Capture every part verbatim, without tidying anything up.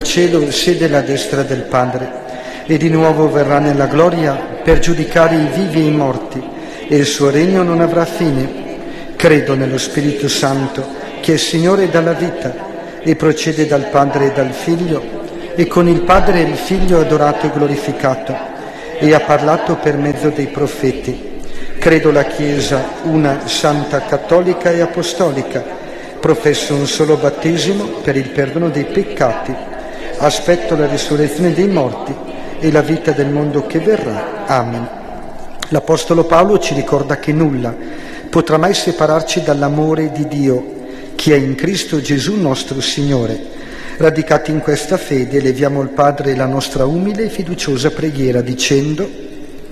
cielo siede alla destra del Padre e di nuovo verrà nella gloria per giudicare i vivi e i morti, e il suo regno non avrà fine. Credo nello Spirito Santo, che è Signore dalla vita e procede dal Padre e dal Figlio, e con il Padre e il Figlio è adorato e glorificato, e ha parlato per mezzo dei profeti. Credo la Chiesa, una santa, cattolica e apostolica. Professo un solo battesimo per il perdono dei peccati. Aspetto la risurrezione dei morti e la vita del mondo che verrà. Amen. L'Apostolo Paolo ci ricorda che nulla potrà mai separarci dall'amore di Dio, che è in Cristo Gesù nostro Signore. Radicati in questa fede, leviamo al Padre la nostra umile e fiduciosa preghiera, dicendo: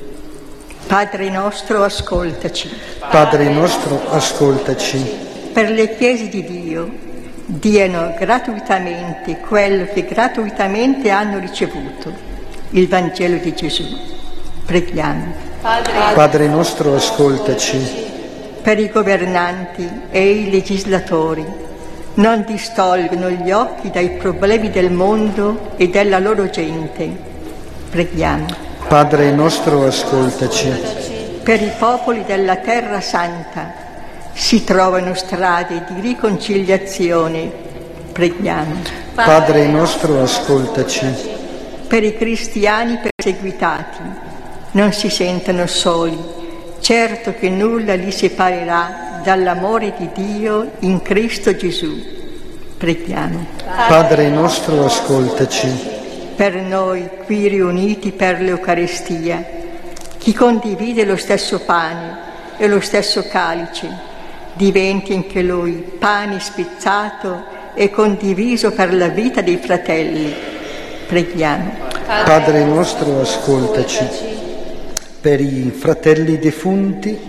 Padre nostro, ascoltaci. Padre nostro, ascoltaci. Per le chiese di Dio diano gratuitamente quello che gratuitamente hanno ricevuto, il Vangelo di Gesù. Preghiamo. Padre, Padre nostro, ascoltaci. Per i governanti e i legislatori, non distolgono gli occhi dai problemi del mondo e della loro gente. Preghiamo. Padre nostro, ascoltaci. Per i popoli della Terra Santa si trovano strade di riconciliazione. Preghiamo. Padre nostro, ascoltaci. Per i cristiani perseguitati non si sentano soli, certo che nulla li separerà dall'amore di Dio in Cristo Gesù. Preghiamo. Padre nostro, ascoltaci. Per noi qui riuniti per l'Eucaristia, chi condivide lo stesso pane e lo stesso calice, diventi anche lui pane spezzato e condiviso per la vita dei fratelli. Preghiamo. Padre nostro, ascoltaci. Per i fratelli defunti,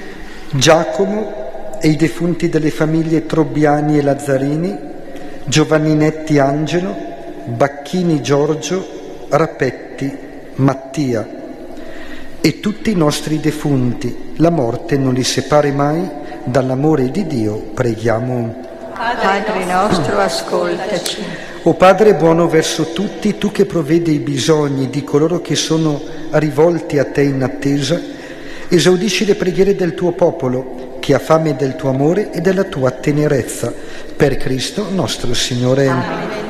Giacomo e i defunti delle famiglie Trobbiani e Lazzarini, Giovanninetti Angelo, Bacchini Giorgio, Rapetti, Mattia e tutti i nostri defunti, la morte non li separi mai dall'amore di Dio. Preghiamo. Padre nostro, ascoltaci. O Padre buono verso tutti, tu che provvedi i bisogni di coloro che sono rivolti a te in attesa, esaudisci le preghiere del tuo popolo, che ha fame del tuo amore e della tua tenerezza. Per Cristo nostro Signore. Amen.